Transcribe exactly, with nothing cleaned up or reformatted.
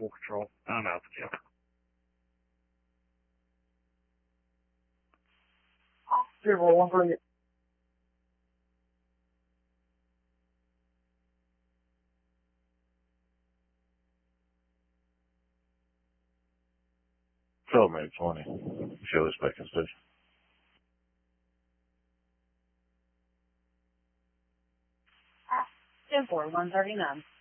full control. I'm out the gym. Here, roll one for you. twelve minute twenty. Show this back in station. ten four, one thirty-nine.